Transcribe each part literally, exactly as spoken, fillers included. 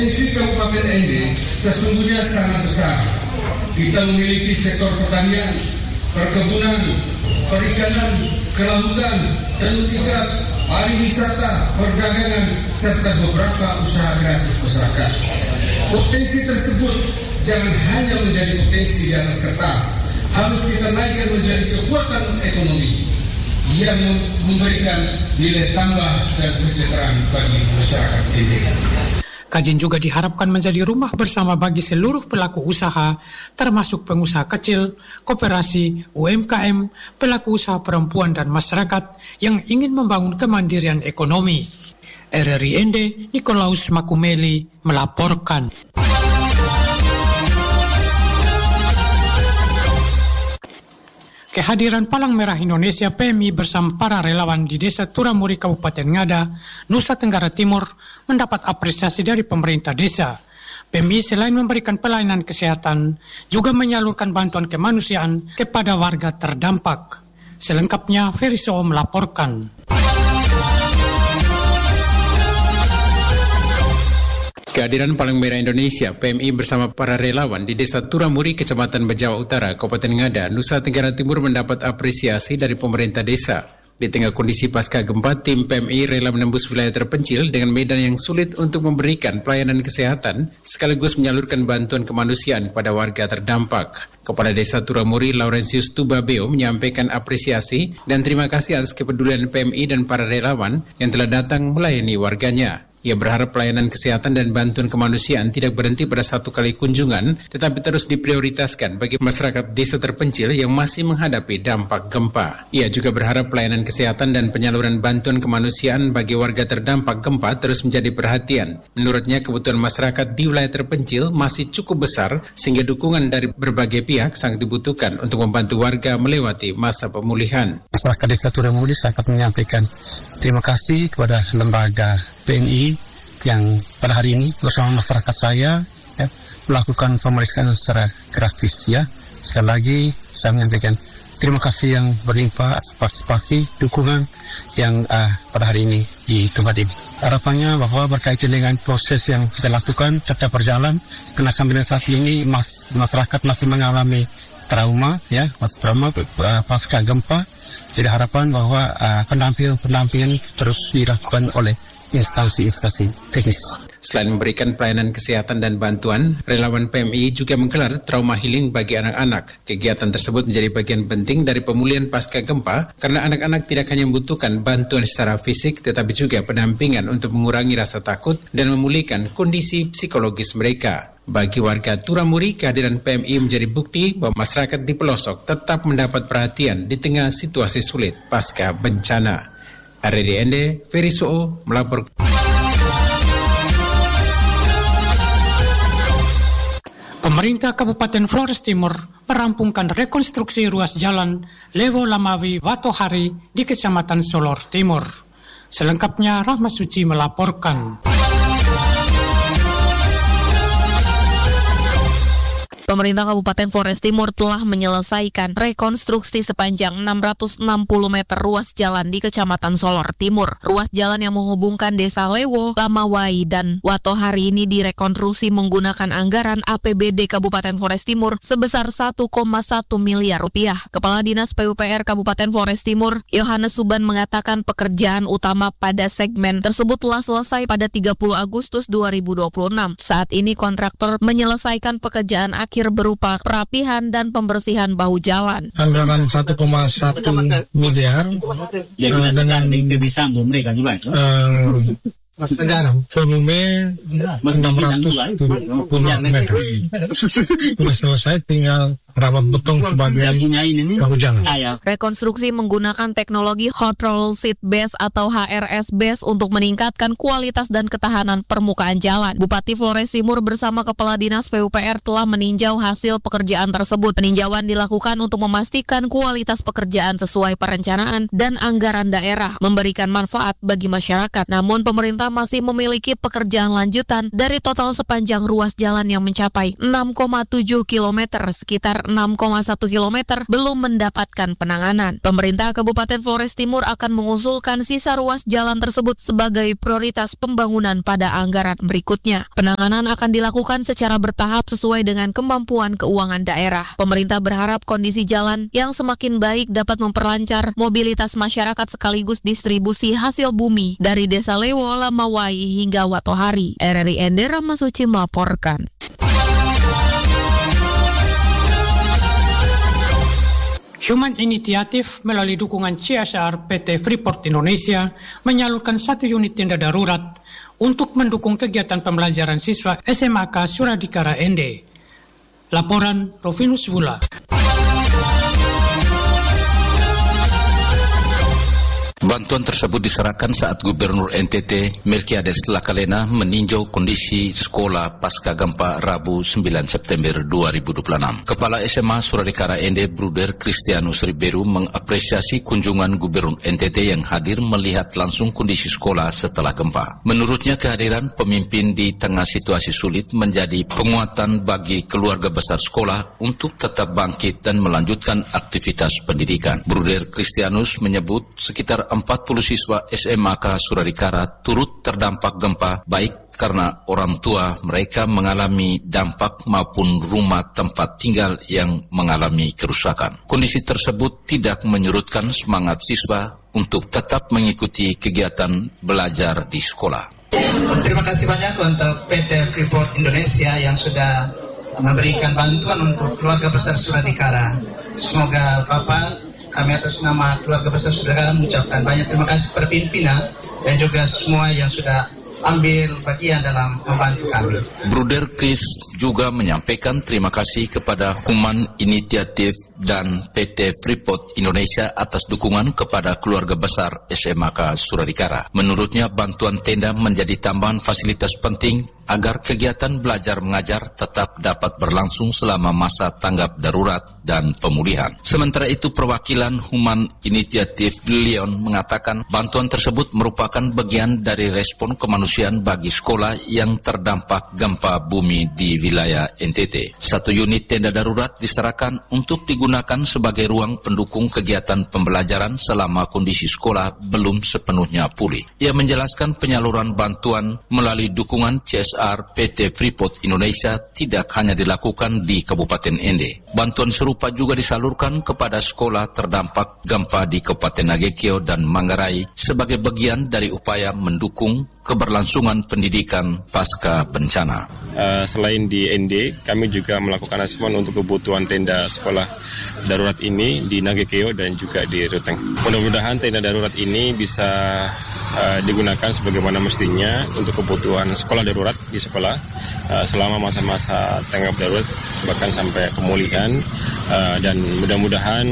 Potensi Kabupaten N D sesungguhnya sangat besar. Kita memiliki sektor pertanian, perkebunan, perikanan, kelautan, tenun ikat, pariwisata, perdagangan, serta beberapa usaha kreatif masyarakat. Potensi tersebut jangan hanya menjadi potensi di atas kertas, harus kita naikkan menjadi kekuatan ekonomi yang memberikan nilai tambah dan kesejahteraan bagi masyarakat ini. Kajian juga diharapkan menjadi rumah bersama bagi seluruh pelaku usaha, termasuk pengusaha kecil, koperasi, U M K M, pelaku usaha perempuan dan masyarakat yang ingin membangun kemandirian ekonomi. R R I N D, Nikolaus Makumeli melaporkan. Kehadiran Palang Merah Indonesia P M I bersama para relawan di Desa Turamuri, Kabupaten Ngada, Nusa Tenggara Timur mendapat apresiasi dari pemerintah desa. P M I selain memberikan pelayanan kesehatan, juga menyalurkan bantuan kemanusiaan kepada warga terdampak. Selengkapnya, Feriso melaporkan. Kehadiran Palang Merah Indonesia P M I bersama para relawan di Desa Turamuri, Kecamatan Bejawa Utara, Kabupaten Ngada, Nusa Tenggara Timur mendapat apresiasi dari pemerintah desa. Di tengah kondisi pasca gempa, tim P M I rela menembus wilayah terpencil dengan medan yang sulit untuk memberikan pelayanan kesehatan, sekaligus menyalurkan bantuan kemanusiaan kepada warga terdampak. Kepala Desa Turamuri, Laurentius Tubabeo, menyampaikan apresiasi dan terima kasih atas kepedulian P M I dan para relawan yang telah datang melayani warganya. Ia berharap pelayanan kesehatan dan bantuan kemanusiaan tidak berhenti pada satu kali kunjungan, tetapi terus diprioritaskan bagi masyarakat desa terpencil yang masih menghadapi dampak gempa. Ia juga berharap pelayanan kesehatan dan penyaluran bantuan kemanusiaan bagi warga terdampak gempa terus menjadi perhatian. Menurutnya, kebutuhan masyarakat di wilayah terpencil masih cukup besar, sehingga dukungan dari berbagai pihak sangat dibutuhkan untuk membantu warga melewati masa pemulihan. Masyarakat Desa Turamuri sangat menyampaikan terima kasih kepada lembaga P M I yang pada hari ini bersama masyarakat saya ya, melakukan pemeriksaan secara gratis ya. Sekali lagi saya menyampaikan terima kasih yang berlimpah atas partisipasi dukungan yang uh, pada hari ini di tempat ini. Harapannya bahwa berkaitan dengan proses yang kita lakukan tetap berjalan, karena sampai dengan saat ini mas, masyarakat masih mengalami trauma ya, trauma uh, pasca gempa. Jadi harapan bahwa uh, pendampingan-pendampingan terus dilakukan oleh instansi-instansi teknis. Selain memberikan pelayanan kesehatan dan bantuan, relawan P M I juga menggelar trauma healing bagi anak-anak. Kegiatan tersebut menjadi bagian penting dari pemulihan pasca gempa karena anak-anak tidak hanya membutuhkan bantuan secara fisik tetapi juga pendampingan untuk mengurangi rasa takut dan memulihkan kondisi psikologis mereka. Bagi warga Turamuri, kehadiran P M I menjadi bukti bahwa masyarakat di pelosok tetap mendapat perhatian di tengah situasi sulit pasca bencana. R R I N D, Feriso melaporkan. Pemerintah Kabupaten Flores Timur merampungkan rekonstruksi ruas jalan Lewo Lamawi Watohari di Kecamatan Solor Timur. Selengkapnya, Rahmat Suci melaporkan. Pemerintah Kabupaten Flores Timur telah menyelesaikan rekonstruksi sepanjang enam ratus enam puluh meter ruas jalan di Kecamatan Solor Timur. Ruas jalan yang menghubungkan Desa Lewo, Lamawai, dan Watohari ini direkonstruksi menggunakan anggaran A P B D Kabupaten Flores Timur sebesar satu koma satu miliar rupiah. Kepala Dinas P U P R Kabupaten Flores Timur, Yohanes Suban, mengatakan pekerjaan utama pada segmen tersebut telah selesai pada tiga puluh Agustus dua ribu dua puluh enam. Saat ini kontraktor menyelesaikan pekerjaan akhir berupa perapihan dan pembersihan bahu jalan. Anggaran satu koma satu miliar uh, dengan uh, volume enam ratus tujuh puluh meter. Sudah selesai, tinggal rapat beton sebagian bahu jalan. Rekonstruksi menggunakan teknologi Hot Roll Seat Base atau H R S Base untuk meningkatkan kualitas dan ketahanan permukaan jalan. Bupati Flores Timur bersama Kepala Dinas P U P R telah meninjau hasil pekerjaan tersebut. Peninjauan dilakukan untuk memastikan kualitas pekerjaan sesuai perencanaan dan anggaran daerah, memberikan manfaat bagi masyarakat. Namun pemerintah masih memiliki pekerjaan lanjutan dari total sepanjang ruas jalan yang mencapai enam koma tujuh kilometer, sekitar sekitar enam koma satu kilometer belum mendapatkan penanganan. Pemerintah Kabupaten Flores Timur akan mengusulkan sisa ruas jalan tersebut sebagai prioritas pembangunan pada anggaran berikutnya. Penanganan akan dilakukan secara bertahap sesuai dengan kemampuan keuangan daerah. Pemerintah berharap kondisi jalan yang semakin baik dapat memperlancar mobilitas masyarakat sekaligus distribusi hasil bumi dari Desa Lewo, Lamawai hingga Watohari. R R I Ende Ramasuci melaporkan. Human Initiative melalui dukungan C S R P T Freeport Indonesia menyalurkan satu unit tenda darurat untuk mendukung kegiatan pembelajaran siswa S M A K Suradikara Ende. Laporan Rovinus Vula. Bantuan tersebut diserahkan saat Gubernur N T T Melkiades Lakalena meninjau kondisi sekolah pasca gempa Rabu sembilan September dua ribu dua puluh enam. Kepala S M A Suradikara Ende Bruder Kristianus Riberu mengapresiasi kunjungan Gubernur N T T yang hadir melihat langsung kondisi sekolah setelah gempa. Menurutnya kehadiran pemimpin di tengah situasi sulit menjadi penguatan bagi keluarga besar sekolah untuk tetap bangkit dan melanjutkan aktivitas pendidikan. Bruder Kristianus menyebut sekitar empat puluh siswa S M A K Suradikara turut terdampak gempa, baik karena orang tua mereka mengalami dampak maupun rumah tempat tinggal yang mengalami kerusakan. Kondisi tersebut tidak menyurutkan semangat siswa untuk tetap mengikuti kegiatan belajar di sekolah. Terima kasih banyak untuk P T Freeport Indonesia yang sudah memberikan bantuan untuk keluarga besar Suradikara. Semoga Bapak, kami atas nama keluarga besar Suradikara mengucapkan banyak terima kasih kepada pimpinan dan juga semua yang sudah ambil bagian dalam membantu kami. Bruder Chris juga menyampaikan terima kasih kepada Human Initiative dan P T Freeport Indonesia atas dukungan kepada keluarga besar S M A K Suradikara. Menurutnya bantuan tenda menjadi tambahan fasilitas penting agar kegiatan belajar mengajar tetap dapat berlangsung selama masa tanggap darurat dan pemulihan. Sementara itu perwakilan Human Initiative Leon mengatakan bantuan tersebut merupakan bagian dari respon kemanusiaan bagi sekolah yang terdampak gempa bumi di wilayah N T T. Satu unit tenda darurat diserahkan untuk digunakan sebagai ruang pendukung kegiatan pembelajaran selama kondisi sekolah belum sepenuhnya pulih. Ia menjelaskan penyaluran bantuan melalui dukungan C S R P T Freeport Indonesia tidak hanya dilakukan di Kabupaten Ende. Bantuan serupa juga disalurkan kepada sekolah terdampak gempa di Kabupaten Nagekeo dan Manggarai sebagai bagian dari upaya mendukung keberlangsungan pendidikan pasca bencana. Uh, selain di N D, kami juga melakukan asesmen untuk kebutuhan tenda sekolah darurat ini di Nagekeo dan juga di Ruteng. Mudah-mudahan tenda darurat ini bisa uh, digunakan sebagaimana mestinya untuk kebutuhan sekolah darurat di sekolah uh, selama masa-masa tanggap darurat bahkan sampai pemulihan uh, dan mudah-mudahan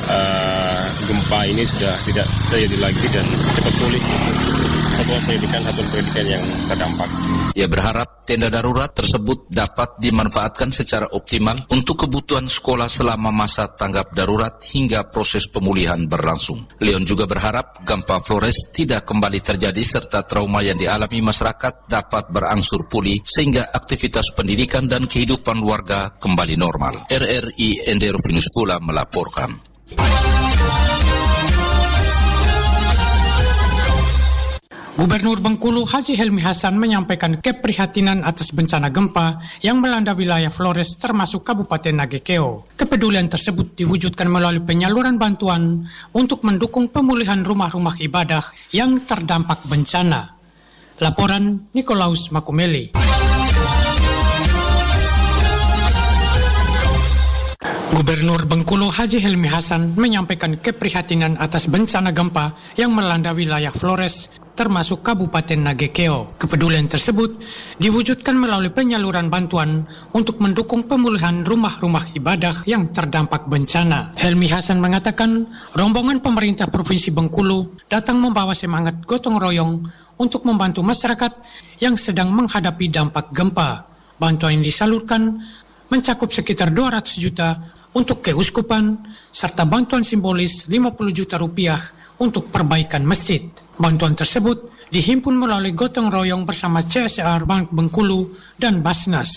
uh, gempa ini sudah tidak terjadi lagi dan cepat pulih satuan pendidikan satuan pendidikan yang terdampak. Ia berharap tenda darurat tersebut dapat dimanfaatkan secara optimal untuk kebutuhan sekolah selama masa tanggap darurat hingga proses pemulihan berlangsung. Leon juga berharap gempa Flores tidak kembali terjadi serta trauma yang dialami masyarakat dapat berangsur pulih sehingga aktivitas pendidikan dan kehidupan warga kembali normal. R R I Ende Rufinus Pula melaporkan. Gubernur Bengkulu Haji Helmi Hasan menyampaikan keprihatinan atas bencana gempa yang melanda wilayah Flores termasuk Kabupaten Nagekeo. Kepedulian tersebut diwujudkan melalui penyaluran bantuan untuk mendukung pemulihan rumah-rumah ibadah yang terdampak bencana. Laporan Nikolaus Makumeli. Gubernur Bengkulu Haji Helmi Hasan menyampaikan keprihatinan atas bencana gempa yang melanda wilayah Flores termasuk Kabupaten Nagekeo. Kepedulian tersebut diwujudkan melalui penyaluran bantuan untuk mendukung pemulihan rumah-rumah ibadah yang terdampak bencana. Helmi Hasan mengatakan rombongan pemerintah Provinsi Bengkulu datang membawa semangat gotong royong untuk membantu masyarakat yang sedang menghadapi dampak gempa. Bantuan yang disalurkan mencakup sekitar dua ratus juta untuk keuskupan, serta bantuan simbolis lima puluh juta rupiah untuk perbaikan masjid. Bantuan tersebut dihimpun melalui gotong royong bersama C S R Bank Bengkulu dan Basnas.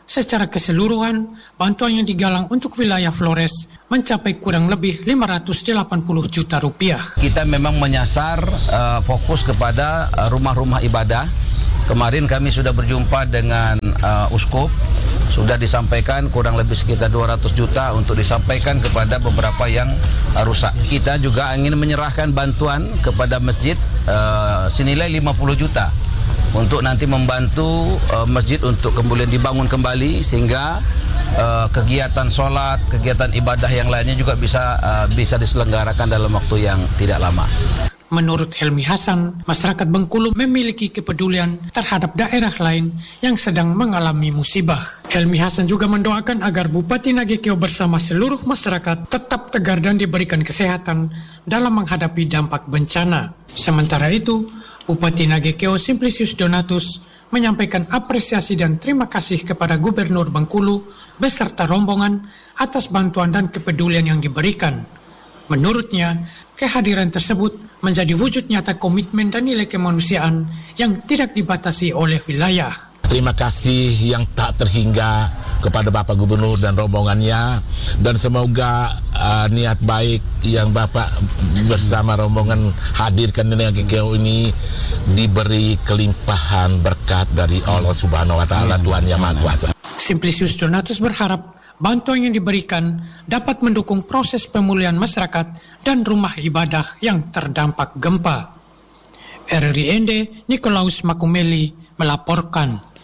Secara keseluruhan, bantuan yang digalang untuk wilayah Flores mencapai kurang lebih lima ratus delapan puluh juta rupiah. Kita memang menyasar uh, fokus kepada uh, rumah-rumah ibadah. Kemarin kami sudah berjumpa dengan uh, Uskup, sudah disampaikan kurang lebih sekitar dua ratus juta untuk disampaikan kepada beberapa yang uh, rusak. Kita juga ingin menyerahkan bantuan kepada masjid uh, senilai lima puluh juta. Untuk nanti membantu uh, masjid untuk kemudian dibangun kembali sehingga uh, kegiatan sholat, kegiatan ibadah yang lainnya juga bisa uh, bisa diselenggarakan dalam waktu yang tidak lama. Menurut Helmi Hasan, masyarakat Bengkulu memiliki kepedulian terhadap daerah lain yang sedang mengalami musibah. Helmi Hasan juga mendoakan agar Bupati Nagekeo bersama seluruh masyarakat tetap tegar dan diberikan kesehatan dalam menghadapi dampak bencana. Sementara itu, Bupati Nagekeo Simplicius Donatus menyampaikan apresiasi dan terima kasih kepada Gubernur Bengkulu beserta rombongan atas bantuan dan kepedulian yang diberikan. Menurutnya, kehadiran tersebut menjadi wujud nyata komitmen dan nilai kemanusiaan yang tidak dibatasi oleh wilayah. Terima kasih yang tak terhingga kepada Bapak Gubernur dan rombongannya, dan semoga uh, niat baik yang Bapak bersama rombongan hadirkan di Nagekeo ini diberi kelimpahan berkat dari Allah Subhanahu wa taala, Tuhan Yang Maha Kuasa. Simplicius Donatus berharap bantuan yang diberikan dapat mendukung proses pemulihan masyarakat dan rumah ibadah yang terdampak gempa. R R I N D Nikolaus Makumeli melaporkan.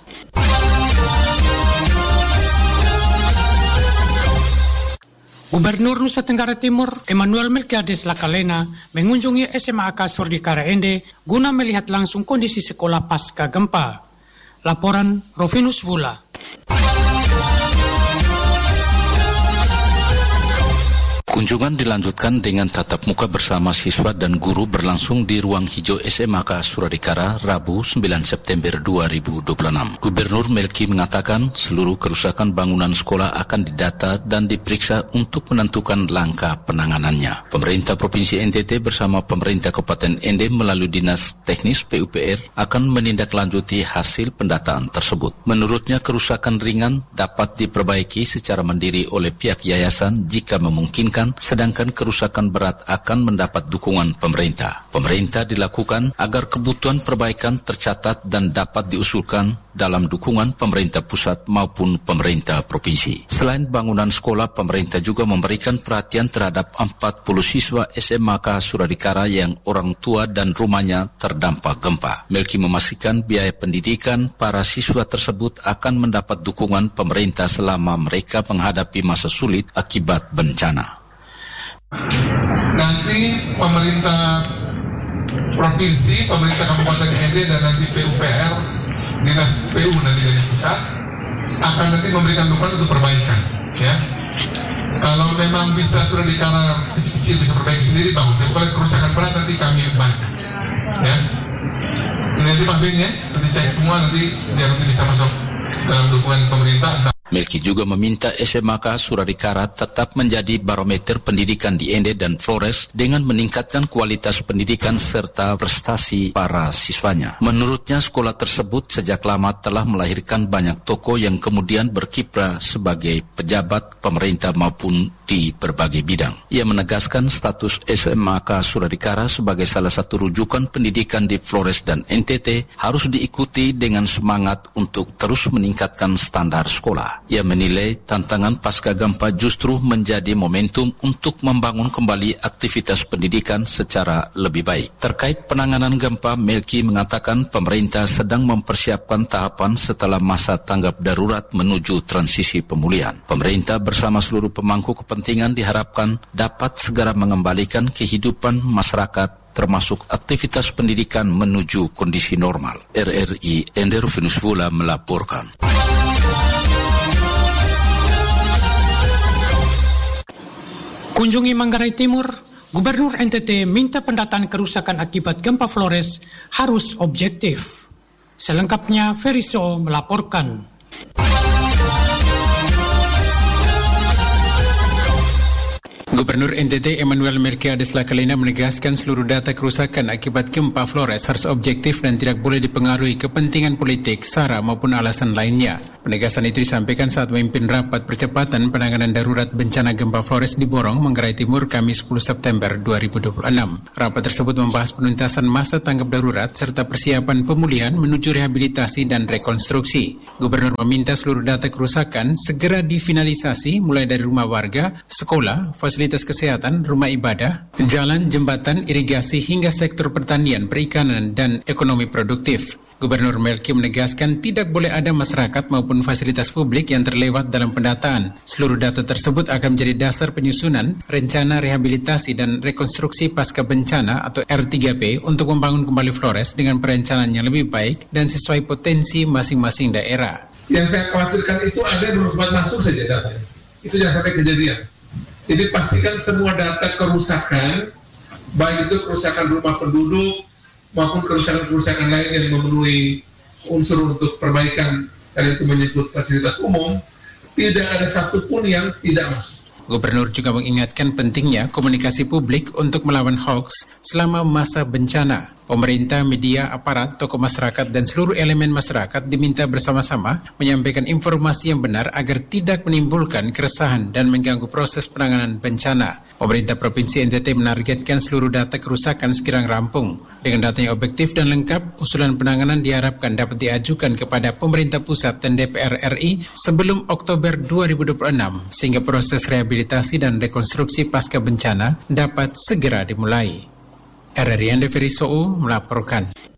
Gubernur Nusa Tenggara Timur Emmanuel Melkiades Lakalena mengunjungi S M A K Surdikara Ende guna melihat langsung kondisi sekolah pasca gempa. Laporan Rovinus Vula. Kunjungan dilanjutkan dengan tatap muka bersama siswa dan guru berlangsung di ruang hijau S M A K Suradikara Rabu sembilan September dua ribu dua puluh enam. Gubernur Melki mengatakan seluruh kerusakan bangunan sekolah akan didata dan diperiksa untuk menentukan langkah penanganannya. Pemerintah Provinsi N T T bersama pemerintah Kabupaten Ende melalui Dinas Teknis P U P R akan menindaklanjuti hasil pendataan tersebut. Menurutnya kerusakan ringan dapat diperbaiki secara mandiri oleh pihak yayasan jika memungkinkan, sedangkan kerusakan berat akan mendapat dukungan pemerintah. Pemerintah dilakukan agar kebutuhan perbaikan tercatat dan dapat diusulkan dalam dukungan pemerintah pusat maupun pemerintah provinsi. Selain bangunan sekolah, pemerintah juga memberikan perhatian terhadap empat puluh siswa S M A K Suradikara yang orang tua dan rumahnya terdampak gempa. Melki memastikan biaya pendidikan para siswa tersebut akan mendapat dukungan pemerintah selama mereka menghadapi masa sulit akibat bencana. Nanti pemerintah provinsi, pemerintah Kabupaten Ende dan nanti P U P R, Dinas P U nanti dari pusat akan nanti memberikan dukungan untuk perbaikan, ya. Kalau memang bisa Suradikara kecil-kecil bisa perbaiki sendiri bagus. Tapi kalau kerusakan berat nanti kami bantu, ya. Ini nanti Pak Ben ya, nanti cek semua nanti biar nanti bisa masuk dalam dukungan pemerintah. Melki juga meminta S M A K Suradikara tetap menjadi barometer pendidikan di Ende dan Flores dengan meningkatkan kualitas pendidikan serta prestasi para siswanya. Menurutnya sekolah tersebut sejak lama telah melahirkan banyak tokoh yang kemudian berkiprah sebagai pejabat pemerintah maupun di berbagai bidang. Ia menegaskan status S M A K Suradikara sebagai salah satu rujukan pendidikan di Flores dan N T T harus diikuti dengan semangat untuk terus meningkatkan standar sekolah. Ia menilai tantangan pasca gempa justru menjadi momentum untuk membangun kembali aktivitas pendidikan secara lebih baik. Terkait penanganan gempa, Melki mengatakan pemerintah sedang mempersiapkan tahapan setelah masa tanggap darurat menuju transisi pemulihan. Pemerintah bersama seluruh pemangku kepentingan diharapkan dapat segera mengembalikan kehidupan masyarakat termasuk aktivitas pendidikan menuju kondisi normal. R R I Ende Rufinus Vula melaporkan. Kunjungi Manggarai Timur, Gubernur N T T minta pendataan kerusakan akibat gempa Flores harus objektif. Selengkapnya Feriso melaporkan. Gubernur N T T Emmanuel Melkiades Lakalina menegaskan seluruh data kerusakan akibat gempa Flores harus objektif dan tidak boleh dipengaruhi kepentingan politik, sara maupun alasan lainnya. Penegasan itu disampaikan saat memimpin rapat percepatan penanganan darurat bencana gempa Flores di Borong, Manggarai Timur, Kamis sepuluh September dua ribu dua puluh enam. Rapat tersebut membahas penuntasan masa tanggap darurat serta persiapan pemulihan menuju rehabilitasi dan rekonstruksi. Gubernur meminta seluruh data kerusakan segera difinalisasi mulai dari rumah warga, sekolah, fasilitas kesehatan, rumah ibadah, jalan, jembatan, irigasi hingga sektor pertanian, perikanan, dan ekonomi produktif. Gubernur Melki menegaskan tidak boleh ada masyarakat maupun fasilitas publik yang terlewat dalam pendataan. Seluruh data tersebut akan menjadi dasar penyusunan rencana rehabilitasi dan rekonstruksi pasca bencana atau R tiga P untuk membangun kembali Flores dengan perencanaan yang lebih baik dan sesuai potensi masing-masing daerah. Yang saya khawatirkan itu ada bersifat masuk saja datanya. Itu jangan sampai kejadian. Jadi pastikan semua data kerusakan, baik itu kerusakan rumah penduduk maupun kerusakan-kerusakan lain yang memenuhi unsur untuk perbaikan, tadi itu menyebut fasilitas umum, tidak ada satupun yang tidak masuk. Gubernur juga mengingatkan pentingnya komunikasi publik untuk melawan hoaks selama masa bencana. Pemerintah, media, aparat, tokoh masyarakat, dan seluruh elemen masyarakat diminta bersama-sama menyampaikan informasi yang benar agar tidak menimbulkan keresahan dan mengganggu proses penanganan bencana. Pemerintah Provinsi N T T menargetkan seluruh data kerusakan segera rampung. Dengan data yang objektif dan lengkap, usulan penanganan diharapkan dapat diajukan kepada pemerintah pusat dan D P R R I sebelum Oktober dua ribu dua puluh enam, sehingga proses rehabilitasi dan rekonstruksi pasca bencana dapat segera dimulai. R R I Ande Ferisou melaporkan.